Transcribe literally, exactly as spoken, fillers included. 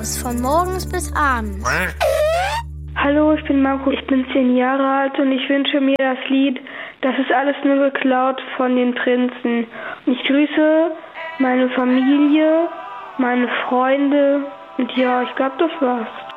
Haus von morgens bis abends. Hallo, ich bin Marco, ich bin zehn Jahre alt und ich wünsche mir das Lied Das ist alles nur geklaut von den Prinzen. Und ich grüße meine Familie, meine Freunde und ja, ich glaube, das war's.